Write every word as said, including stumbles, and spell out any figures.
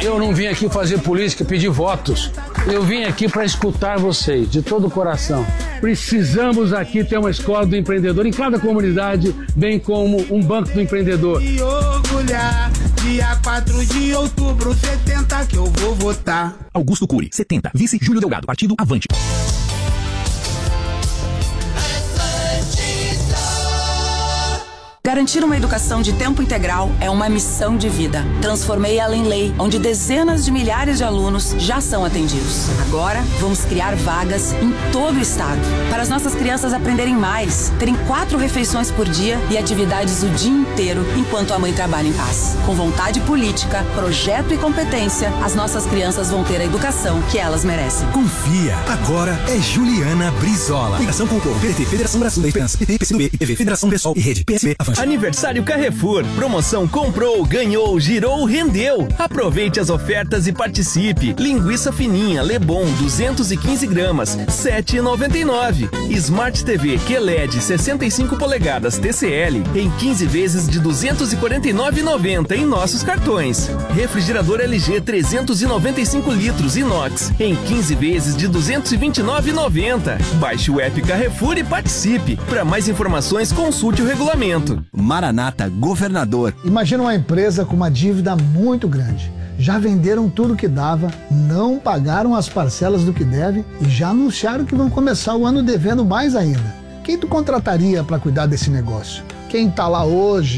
Eu não vim aqui fazer política, pedir votos. Eu vim aqui para escutar vocês, de todo o coração. Precisamos aqui ter uma escola do empreendedor em cada comunidade, bem como um banco do empreendedor. E orgulhar, dia quatro de outubro, setenta que eu vou votar. Augusto Cury, setenta. Vice Júlio Delgado, partido Avante. Garantir uma educação de tempo integral é uma missão de vida. Transformei ela em lei, onde dezenas de milhares de alunos já são atendidos. Agora, vamos criar vagas em todo o estado, para as nossas crianças aprenderem mais, terem quatro refeições por dia e atividades o dia inteiro, enquanto a mãe trabalha em casa. Com vontade política, projeto e competência, as nossas crianças vão ter a educação que elas merecem. Confia, agora é Juliana Brizola. Ligação com o P T, Federação Brasil da Esperança, P T, P C do B, I P V, Federação Pessoal e Rede P S B, Avante. Aniversário Carrefour. Promoção comprou, ganhou, girou, rendeu. Aproveite as ofertas e participe. Linguiça fininha Lebon duzentos e quinze gramas, sete reais e noventa e nove centavos. Smart T V Q L E D sessenta e cinco polegadas T C L em quinze vezes de duzentos e quarenta e nove reais e noventa centavos em nossos cartões. Refrigerador L G trezentos e noventa e cinco litros inox em quinze vezes de duzentos e vinte e nove reais e noventa centavos. Baixe o app Carrefour e participe. Para mais informações, consulte o regulamento. Maranata Governador. Imagina uma empresa com uma dívida muito grande. Já venderam tudo que dava, não pagaram as parcelas do que deve e já anunciaram que vão começar o ano devendo mais ainda. Quem tu contrataria para cuidar desse negócio? Quem tá lá hoje